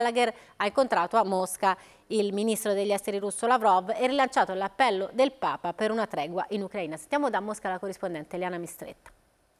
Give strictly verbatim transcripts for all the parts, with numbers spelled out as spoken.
Gallagher ha incontrato a Mosca il ministro degli esteri russo Lavrov e rilanciato l'appello del Papa per una tregua in Ucraina. Sentiamo da Mosca la corrispondente Eliana Mistretta.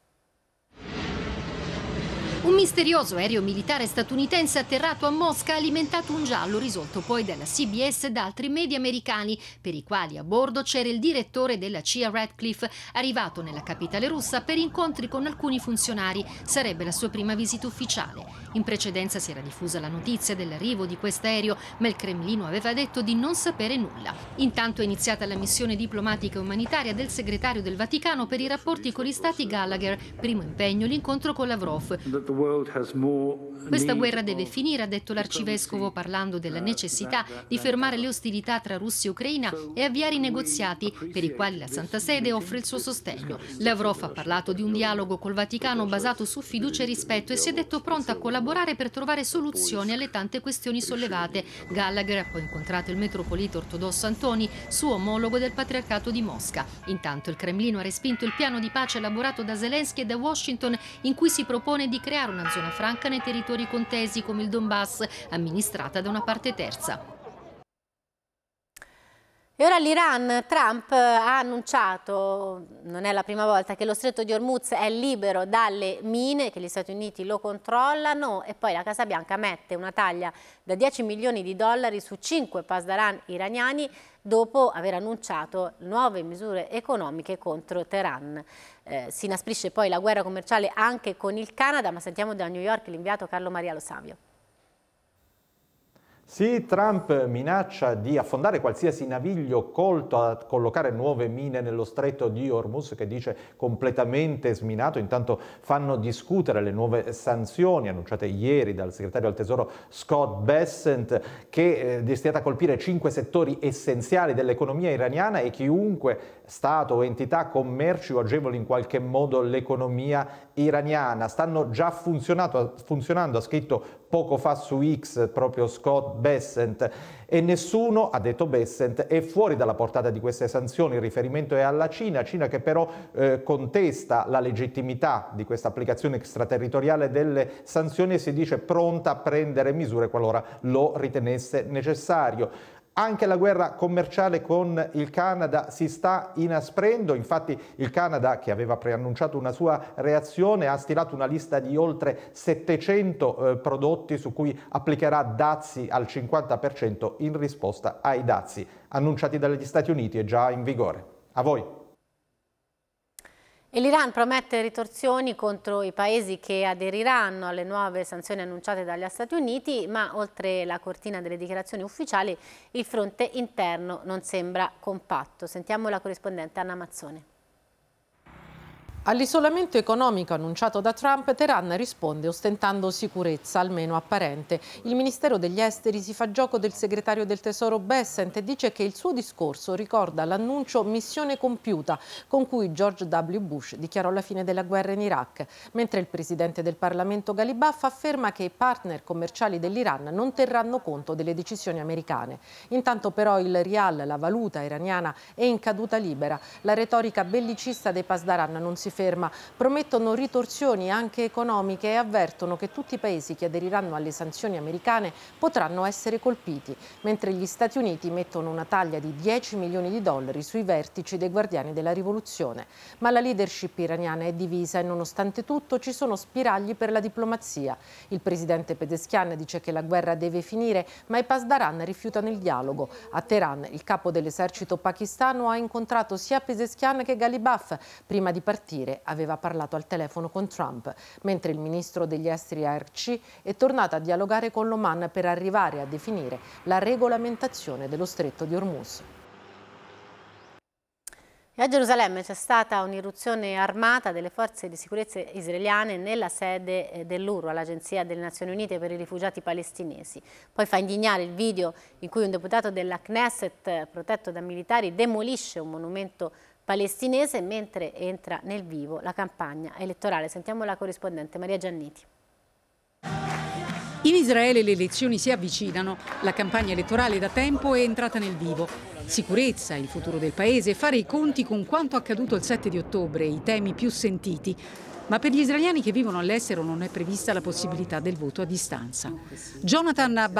Un misterioso aereo militare statunitense atterrato a Mosca ha alimentato un giallo risolto poi dalla C B S e da altri media americani, per i quali a bordo c'era il direttore della C I A Radcliffe, arrivato nella capitale russa per incontri con alcuni funzionari. Sarebbe la sua prima visita ufficiale. In precedenza si era diffusa la notizia dell'arrivo di quest'aereo, ma il Cremlino aveva detto di non sapere nulla. Intanto è iniziata la missione diplomatica e umanitaria del segretario del Vaticano per i rapporti con gli stati Gallagher. Primo impegno l'incontro con Lavrov. Questa guerra deve finire, ha detto l'arcivescovo, parlando della necessità di fermare le ostilità tra Russia e Ucraina e avviare i negoziati per i quali la Santa Sede offre il suo sostegno. Lavrov ha parlato di un dialogo col Vaticano basato su fiducia e rispetto e si è detto pronto a collaborare per trovare soluzioni alle tante questioni sollevate. Gallagher ha poi incontrato il metropolita ortodosso Antoni, suo omologo del Patriarcato di Mosca. Intanto il Cremlino ha respinto il piano di pace elaborato da Zelensky e da Washington, in cui si propone di creare una zona franca nei territori contesi come il Donbass, amministrata da una parte terza. E ora l'Iran. Trump ha annunciato, non è la prima volta, che lo stretto di Hormuz è libero dalle mine, che gli Stati Uniti lo controllano, e poi la Casa Bianca mette una taglia da dieci milioni di dollari su cinque pasdaran iraniani dopo aver annunciato nuove misure economiche contro Teheran. Eh, si inasprisce poi la guerra commerciale anche con il Canada, ma sentiamo da New York l'inviato Carlo Maria Lo Savio. Sì, Trump minaccia di affondare qualsiasi naviglio colto a collocare nuove mine nello stretto di Hormuz, che dice completamente sminato. Intanto fanno discutere le nuove sanzioni annunciate ieri dal segretario al Tesoro Scott Bessent, che è destinata a colpire cinque settori essenziali dell'economia iraniana e chiunque Stato o entità commerci o agevoli in qualche modo l'economia iraniana. Stanno già funzionando, ha scritto poco fa su X proprio Scott Bessent, e nessuno, ha detto Bessent, è fuori dalla portata di queste sanzioni. Il riferimento è alla Cina, Cina che però eh, contesta la legittimità di questa applicazione extraterritoriale delle sanzioni e si dice pronta a prendere misure qualora lo ritenesse necessario. Anche la guerra commerciale con il Canada si sta inasprendo, infatti il Canada, che aveva preannunciato una sua reazione, ha stilato una lista di oltre settecento eh, prodotti su cui applicherà dazi al cinquanta per cento in risposta ai dazi annunciati dagli Stati Uniti e già in vigore. A voi. E l'Iran promette ritorsioni contro i paesi che aderiranno alle nuove sanzioni annunciate dagli Stati Uniti, ma oltre la cortina delle dichiarazioni ufficiali il fronte interno non sembra compatto. Sentiamo la corrispondente Anna Mazzone. All'isolamento economico annunciato da Trump, Teheran risponde ostentando sicurezza, almeno apparente. Il Ministero degli Esteri si fa gioco del segretario del Tesoro Bessent e dice che il suo discorso ricorda l'annuncio missione compiuta con cui George W. Bush dichiarò la fine della guerra in Iraq, mentre il presidente del Parlamento Ghalibaf afferma che i partner commerciali dell'Iran non terranno conto delle decisioni americane. Intanto però il rial, la valuta iraniana, è in caduta libera. La retorica bellicista dei pasdaran non si ferma, promettono ritorsioni anche economiche e avvertono che tutti i paesi che aderiranno alle sanzioni americane potranno essere colpiti, mentre gli Stati Uniti mettono una taglia di dieci milioni di dollari sui vertici dei Guardiani della Rivoluzione. Ma la leadership iraniana è divisa e nonostante tutto ci sono spiragli per la diplomazia. Il presidente Pezeshkian dice che la guerra deve finire, ma i pasdaran rifiutano il dialogo. A Teheran il capo dell'esercito pakistano ha incontrato sia Pezeshkian che Ghalibaf. Prima di partire aveva parlato al telefono con Trump, mentre il ministro degli esteri Arci è tornato a dialogare con l'Oman per arrivare a definire la regolamentazione dello stretto di Hormuz. E a Gerusalemme c'è stata un'irruzione armata delle forze di sicurezza israeliane nella sede dell'UNRWA, l'Agenzia delle Nazioni Unite per i rifugiati palestinesi. Poi fa indignare il video in cui un deputato della Knesset, protetto da militari, demolisce un monumento palestinese mentre entra nel vivo la campagna elettorale. Sentiamo la corrispondente Maria Gianniti. In Israele le elezioni si avvicinano, la campagna elettorale da tempo è entrata nel vivo. Sicurezza, il futuro del paese, fare i conti con quanto accaduto il sette di ottobre, i temi più sentiti. ma per gli israeliani che vivono all'estero non è prevista la possibilità del voto a distanza. Jonathan